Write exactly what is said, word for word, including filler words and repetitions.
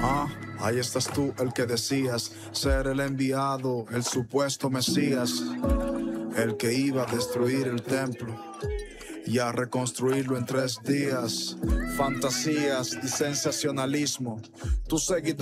Ah, ahí estás tú, el que decías ser el enviado, el supuesto Mesías, el que iba a destruir el templo y a reconstruirlo en tres días. Fantasías y sensacionalismo. Tu seguidor